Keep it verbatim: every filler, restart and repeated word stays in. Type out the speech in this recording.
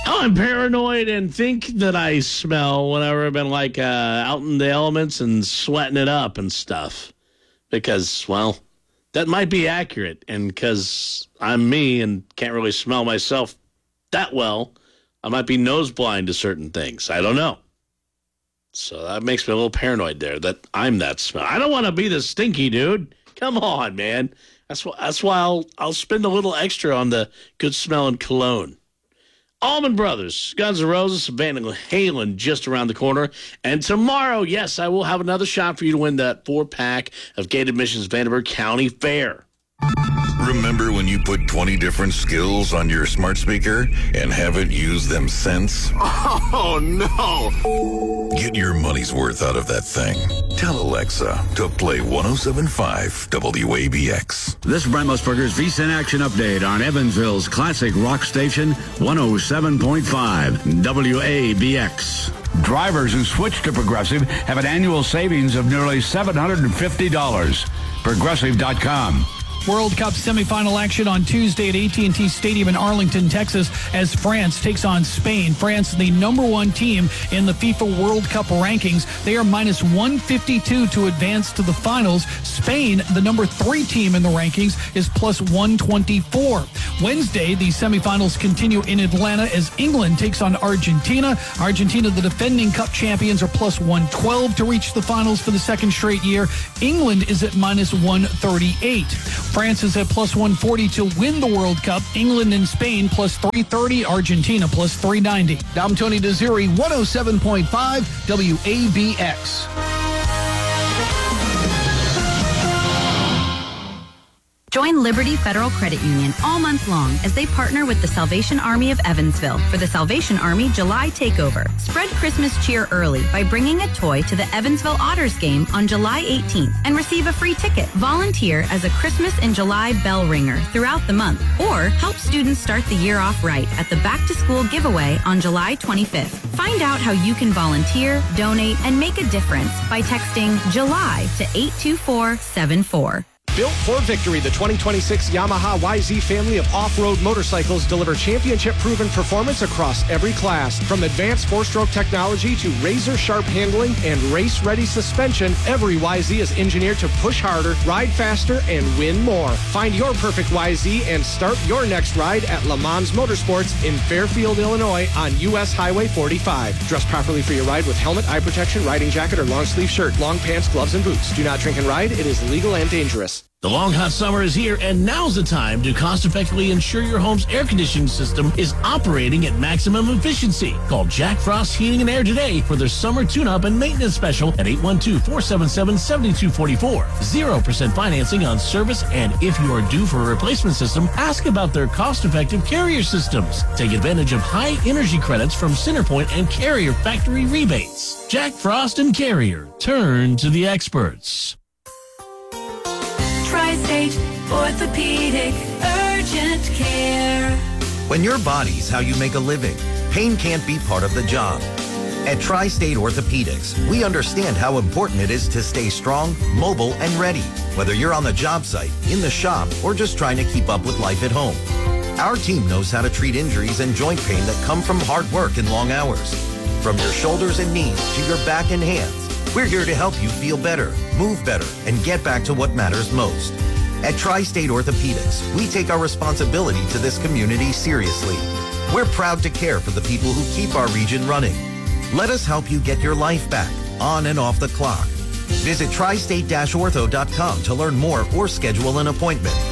I'm paranoid and think that I smell whenever I've been like uh, out in the elements and sweating it up and stuff. Because, well, that might be accurate. And because I'm me and can't really smell myself that well, I might be nose blind to certain things. I don't know. So that makes me a little paranoid there that I'm that smell. I don't want to be the stinky dude. Come on, man. That's why, that's why I'll, I'll spend a little extra on the good smelling cologne. Allman Brothers, Guns N' Roses, Van Halen just around the corner. And tomorrow, yes, I will have another shot for you to win that four-pack of Gate Admissions Vanderburgh County Fair. Remember when you put twenty different skills on your smart speaker and haven't used them since? Oh, no. Get your money's worth out of that thing. Tell Alexa to play one oh seven point five W A B X. This is Brent Musburger's V S I N Action Update on Evansville's classic rock station, one oh seven point five W A B X. Drivers who switch to Progressive have an annual savings of nearly seven hundred fifty dollars. Progressive dot com. World Cup semifinal action on Tuesday at A T and T Stadium in Arlington, Texas, as France takes on Spain. France, the number one team in the FIFA World Cup rankings. They are minus one fifty-two to advance to the finals. Spain, the number three team in the rankings, is plus one twenty-four. Wednesday, the semifinals continue in Atlanta as England takes on Argentina. Argentina, the defending Cup champions, are plus one twelve to reach the finals for the second straight year. England is at minus one thirty-eight. France is at plus one forty to win the World Cup. England and Spain plus three thirty. Argentina plus three ninety. I'm Tony Desiri, one oh seven point five W A B X. Join Liberty Federal Credit Union all month long as they partner with the Salvation Army of Evansville for the Salvation Army July Takeover. Spread Christmas cheer early by bringing a toy to the Evansville Otters game on July eighteenth and receive a free ticket. Volunteer as a Christmas in July bell ringer throughout the month, or help students start the year off right at the Back to School giveaway on July twenty-fifth. Find out how you can volunteer, donate, and make a difference by texting July to eight two four seven four. Built for victory, the twenty twenty-six Yamaha Y Z family of off-road motorcycles deliver championship-proven performance across every class. From advanced four-stroke technology to razor-sharp handling and race-ready suspension, every Y Z is engineered to push harder, ride faster, and win more. Find your perfect Y Z and start your next ride at Le Mans Motorsports in Fairfield, Illinois on U S Highway forty-five. Dress properly for your ride with helmet, eye protection, riding jacket, or long-sleeve shirt, long pants, gloves, and boots. Do not drink and ride. It is illegal and dangerous. The long, hot summer is here, and now's the time to cost-effectively ensure your home's air conditioning system is operating at maximum efficiency. Call Jack Frost Heating and Air today for their summer tune-up and maintenance special at eight one two, four seven seven, seven two four four. zero percent financing on service, and if you are due for a replacement system, ask about their cost-effective Carrier systems. Take advantage of high energy credits from Centerpoint and Carrier factory rebates. Jack Frost and Carrier. Turn to the experts. Tri-State Orthopedic Urgent Care. When your body's how you make a living, pain can't be part of the job. At Tri-State Orthopedics, we understand how important it is to stay strong, mobile, and ready, whether you're on the job site, in the shop, or just trying to keep up with life at home. Our team knows how to treat injuries and joint pain that come from hard work and long hours. From your shoulders and knees to your back and hands, we're here to help you feel better, move better, and get back to what matters most. At Tri-State Orthopedics, we take our responsibility to this community seriously. We're proud to care for the people who keep our region running. Let us help you get your life back, on and off the clock. Visit tri state dash ortho dot com to learn more or schedule an appointment.